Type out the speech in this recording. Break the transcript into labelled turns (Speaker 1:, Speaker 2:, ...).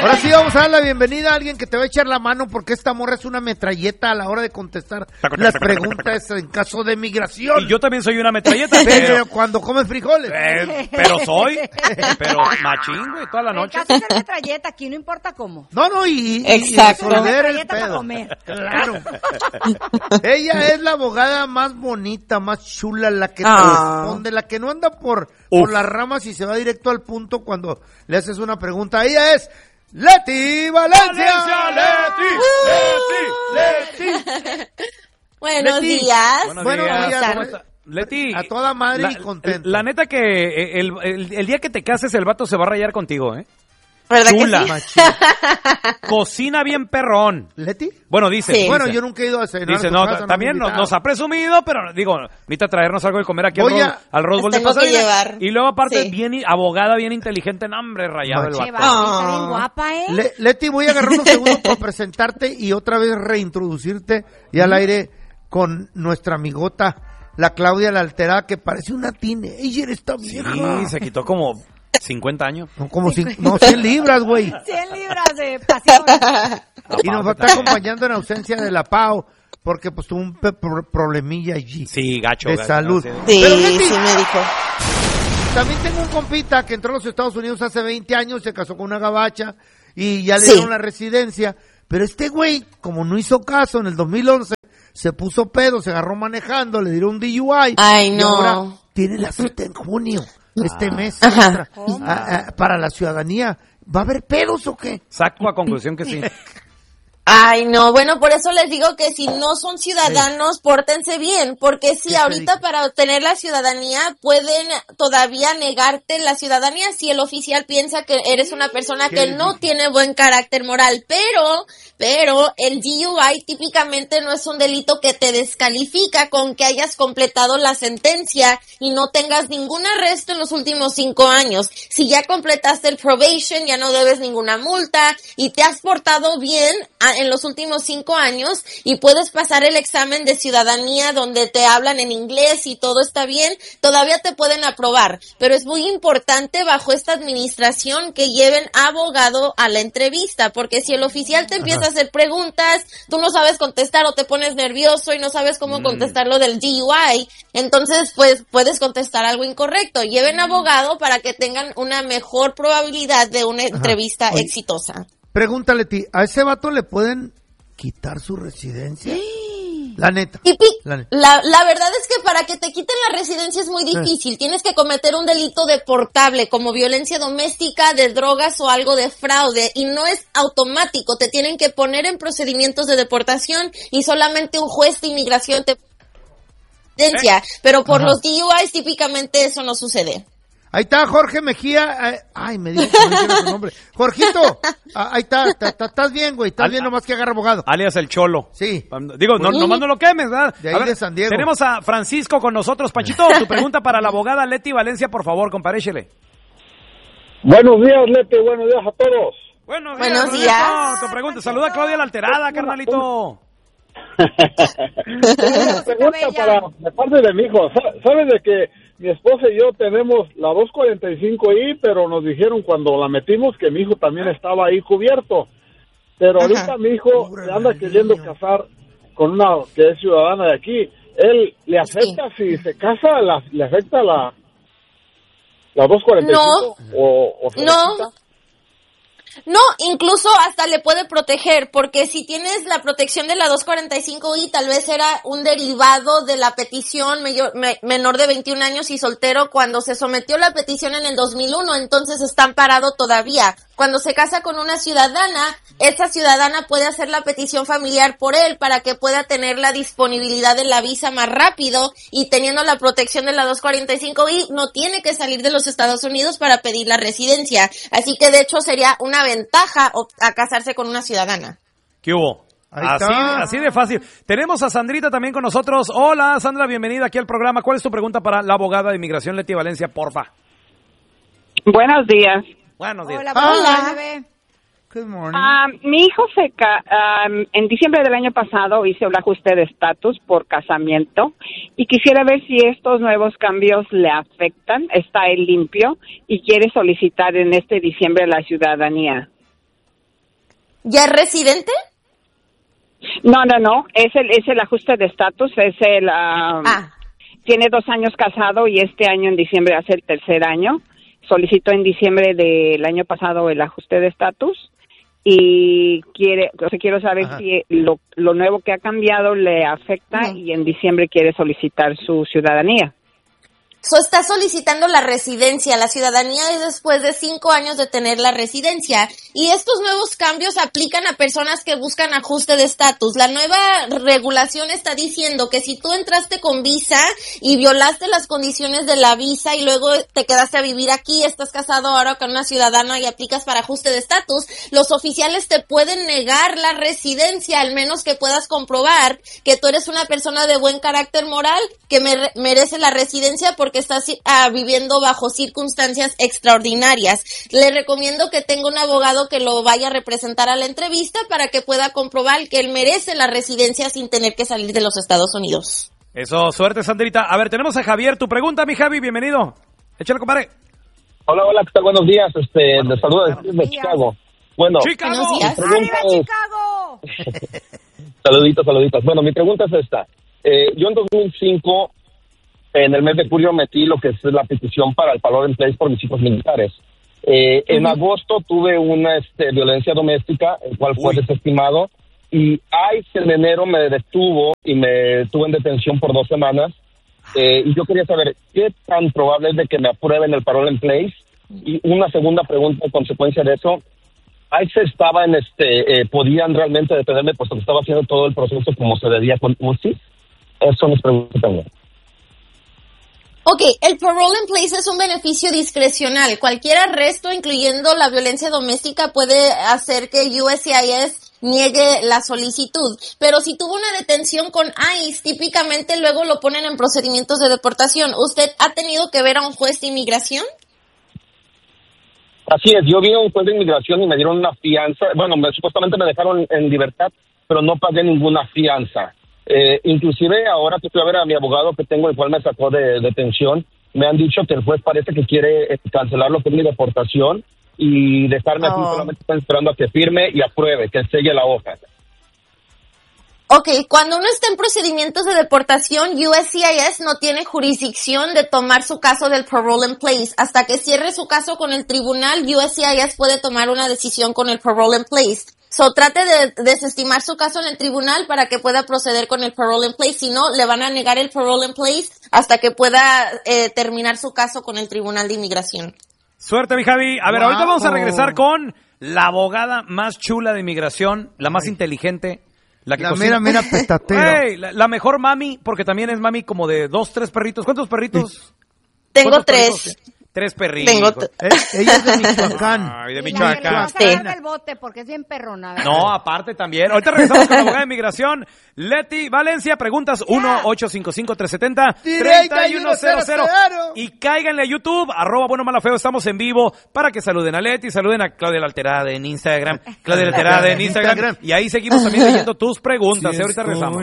Speaker 1: Ahora sí vamos a dar la bienvenida a alguien que te va a echar la mano porque esta morra es una metralleta a la hora de contestar las preguntas en caso de migración.
Speaker 2: Y yo también soy una metralleta.
Speaker 1: Pero cuando comes frijoles.
Speaker 2: Pero machín, güey, toda la noche.
Speaker 3: En caso de metralleta, aquí no importa cómo.
Speaker 1: No, y
Speaker 4: exacto.
Speaker 1: resolver el
Speaker 3: Metralleta para
Speaker 1: pedo.
Speaker 3: comer.
Speaker 1: Claro. Ella es la abogada más bonita, más chula, la que te responde, la que no anda por las ramas y se va directo al punto cuando le haces una pregunta. Ella es Leti Valencia. Leti.
Speaker 4: Buenos días.
Speaker 1: Buenos días.
Speaker 2: ¿Cómo está? Leti,
Speaker 1: a toda madre y contento.
Speaker 2: La neta que el día que te cases el vato se va a rayar contigo, ¿eh?
Speaker 4: ¿Verdad
Speaker 2: Chula.
Speaker 4: que sí?
Speaker 2: Cocina bien perrón.
Speaker 1: ¿Leti?
Speaker 2: Bueno, dice.
Speaker 4: Sí.
Speaker 1: Bueno, yo nunca he ido a cenar.
Speaker 2: Dice, también nos ha presumido, pero digo, necesita traernos algo de comer aquí al Rose Bowl de Pasadena. Y luego aparte, abogada, bien inteligente, nombre rayado el vato.
Speaker 3: Está bien guapa, ¿eh?
Speaker 1: Leti, voy a agarrar unos segundos para presentarte y otra vez reintroducirte y al aire con nuestra amigota, la Claudia la Alterada, que parece una teenager esta vieja.
Speaker 2: Sí, se quitó como 50 años.
Speaker 1: No, como 100 libras, güey.
Speaker 3: 100 libras de pasión.
Speaker 1: Y nos va a estar acompañando en ausencia de la Pau, porque pues tuvo un problemilla allí.
Speaker 2: Sí, gacho.
Speaker 1: De salud.
Speaker 4: Sí,
Speaker 1: Pero, Leti,
Speaker 4: sí me dijo.
Speaker 1: también tengo un compita que entró a los Estados Unidos hace 20 años, se casó con una gabacha y ya le dieron la residencia. Pero este güey, como no hizo caso en el 2011, se puso pedo, se agarró manejando, le dieron un DUI.
Speaker 4: Ay, no.
Speaker 1: Y ahora tiene la cita en junio, este mes, para la ciudadanía. ¿Va a haber pedos o qué?
Speaker 2: Saco a conclusión que sí.
Speaker 4: Ay, no, bueno, por eso les digo que si no son ciudadanos, pórtense bien, porque si ahorita para obtener la ciudadanía pueden todavía negarte la ciudadanía si el oficial piensa que eres una persona que no tiene buen carácter moral, pero el DUI típicamente no es un delito que te descalifica con que hayas completado la sentencia y no tengas ningún arresto en los últimos 5 años. Si ya completaste el probation, ya no debes ninguna multa y te has portado bien en los últimos 5 años y puedes pasar el examen de ciudadanía donde te hablan en inglés y todo está bien, todavía te pueden aprobar, pero es muy importante bajo esta administración que lleven abogado a la entrevista, porque si el oficial te empieza a hacer preguntas, tú no sabes contestar o te pones nervioso y no sabes cómo contestar lo del DUI, entonces pues puedes contestar algo incorrecto. Lleven abogado para que tengan una mejor probabilidad de una entrevista exitosa.
Speaker 1: Pregúntale, ¿a ese vato le pueden quitar su residencia? La neta.
Speaker 4: La verdad es que para que te quiten la residencia es muy difícil. Tienes que cometer un delito deportable como violencia doméstica, de drogas o algo de fraude y no es automático. Te tienen que poner en procedimientos de deportación y solamente un juez de inmigración te pero por los DUIs típicamente eso no sucede.
Speaker 1: Ahí está Jorge Mejía. Ay, me dijo que no hiciera su nombre. Jorgito, ahí está. Estás bien, güey. Estás bien, nomás que agarra abogado.
Speaker 2: Alias el Cholo.
Speaker 1: Sí.
Speaker 2: Digo, nomás no lo quemes, ¿verdad?
Speaker 1: De ahí de San Diego.
Speaker 2: Tenemos a Francisco con nosotros. Panchito, tu pregunta para la abogada Leti Valencia, por favor, comparéchele.
Speaker 5: Buenos días, Leti. Buenos días a todos.
Speaker 2: Buenos
Speaker 4: días.
Speaker 2: Tu pregunta. Saluda a Claudia la Alterada, carnalito.
Speaker 5: Una pregunta de parte de mi hijo. ¿Sabes de que mi esposa y yo tenemos la 245I, pero nos dijeron cuando la metimos que mi hijo también estaba ahí cubierto? Pero ahorita mi hijo se anda queriendo casar con una que es ciudadana de aquí. ¿Él le afecta si se casa? ¿Le afecta la 245?
Speaker 4: No.
Speaker 5: ¿O se
Speaker 4: no. No, incluso hasta le puede proteger, porque si tienes la protección de la 245I, tal vez era un derivado de la petición menor de 21 años y soltero cuando se sometió la petición en el 2001, entonces está amparado todavía. Cuando se casa con una ciudadana, esa ciudadana puede hacer la petición familiar por él para que pueda tener la disponibilidad de la visa más rápido y teniendo la protección de la 245I, no tiene que salir de los Estados Unidos para pedir la residencia. Así que de hecho sería una ventaja a casarse con una ciudadana.
Speaker 2: ¿Qué hubo? Así de fácil. Tenemos a Sandrita también con nosotros. Hola, Sandra, bienvenida aquí al programa. ¿Cuál es tu pregunta para la abogada de inmigración Leti Valencia, porfa?
Speaker 6: Buenos días.
Speaker 2: Buenos días.
Speaker 3: Hola, bebé.
Speaker 1: Good morning.
Speaker 6: Mi hijo en diciembre del año pasado hice un ajuste de estatus por casamiento y quisiera ver si estos nuevos cambios le afectan. Está él limpio y quiere solicitar en este diciembre la ciudadanía.
Speaker 4: ¿Ya es residente?
Speaker 6: No. Es el ajuste de estatus. Tiene 2 años casado y este año en diciembre hace el 3er año. Solicitó en diciembre del año pasado el ajuste de estatus y quiero saber si lo nuevo que ha cambiado le afecta y en diciembre quiere solicitar su ciudadanía.
Speaker 4: Está solicitando la residencia. La ciudadanía es después de 5 años de tener la residencia. Y estos nuevos cambios aplican a personas que buscan ajuste de estatus. La nueva regulación está diciendo que si tú entraste con visa y violaste las condiciones de la visa y luego te quedaste a vivir aquí, estás casado ahora con una ciudadana y aplicas para ajuste de estatus, los oficiales te pueden negar la residencia, al menos que puedas comprobar que tú eres una persona de buen carácter moral que merece la residencia porque estás viviendo bajo circunstancias extraordinarias. Le recomiendo que tenga un abogado que lo vaya a representar a la entrevista para que pueda comprobar que él merece la residencia sin tener que salir de los Estados Unidos.
Speaker 2: Eso, suerte, Sandrita. A ver, tenemos a Javier. Tu pregunta, mi Javi, bienvenido. Échale, compadre.
Speaker 7: Hola, ¿qué tal? Buenos días. Les saludo desde Chicago. Bueno,
Speaker 2: ¡Chicago!
Speaker 3: ¡Arriba, Chicago!
Speaker 7: Saluditos. Bueno, mi pregunta es esta. Yo en 2005... en el mes de julio metí lo que es la petición para el Parole in Place por mis hijos militares. En agosto tuve una violencia doméstica, el cual fue desestimado, y en enero me detuvo y me tuve en detención por 2 semanas. Y yo quería saber qué tan probable es de que me aprueben el Parole in Place. Y una segunda pregunta en consecuencia de eso, ICE estaba podían realmente detenerme puesto que estaba haciendo todo el proceso como se debía con UCI. Eso nos pregunta también.
Speaker 4: Ok, el parole in place es un beneficio discrecional. Cualquier arresto, incluyendo la violencia doméstica, puede hacer que USCIS niegue la solicitud. Pero si tuvo una detención con ICE, típicamente luego lo ponen en procedimientos de deportación. ¿Usted ha tenido que ver a un juez de inmigración?
Speaker 7: Así es, yo vi a un juez de inmigración y me dieron una fianza. Bueno, supuestamente me dejaron en libertad, pero no pagué ninguna fianza. Inclusive ahora que fui a ver a mi abogado que tengo, el cual me sacó de detención, me han dicho que el juez parece que quiere cancelar lo que es mi deportación y dejarme aquí, solamente están esperando a que firme y apruebe, que selle la hoja.
Speaker 4: Ok, cuando uno está en procedimientos de deportación, USCIS no tiene jurisdicción de tomar su caso del parole in place. Hasta que cierre su caso con el tribunal, USCIS puede tomar una decisión con el parole in place. Trate de desestimar su caso en el tribunal para que pueda proceder con el parole in place. Si no, le van a negar el parole in place hasta que pueda terminar su caso con el tribunal de inmigración.
Speaker 2: Suerte, mi Javi. A ver, ahorita vamos a regresar con la abogada más chula de inmigración, la más inteligente. La
Speaker 1: mera petatera.
Speaker 2: Hey, la mejor mami, porque también es mami como de 2, 3 perritos. ¿Cuántos perritos?
Speaker 4: Tengo 3.
Speaker 2: 3 perritos.
Speaker 1: Ella es de Michoacán.
Speaker 2: Ay, de Michoacán.
Speaker 3: Sí. Del bote porque es bien perrona. ¿Verdad?
Speaker 2: No, aparte también. Ahorita regresamos con la abogada de inmigración, Leti Valencia. Preguntas 1-855-370-3100. Y cáiganle a YouTube, @buenomalafeo. Estamos en vivo para que saluden a Leti, saluden a Claudia La Alterada en Instagram. Claudia La Alterada en Instagram. Y ahí seguimos también leyendo tus preguntas. Ahorita regresamos.